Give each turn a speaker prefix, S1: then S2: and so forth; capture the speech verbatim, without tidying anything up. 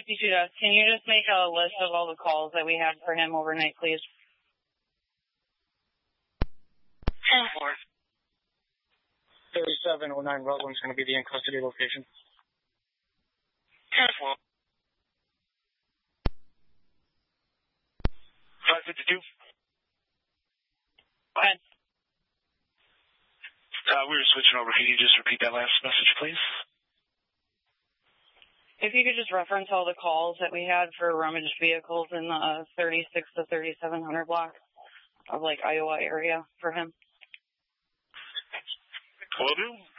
S1: fifty-two desk. Can you just make a list of all the calls that we had for him overnight, please?
S2: ten four. thirty-seven oh nine Rutland's going to be the in-custody location.
S3: ten four. five fifty-two.
S1: Fine.
S3: Uh, we were switching over. Can you just repeat that last message, please?
S1: If you could just reference all the calls that we had for rummaged vehicles in the uh, thirty-six to thirty-seven hundred block of, like, Iowa area for him.
S3: Will do.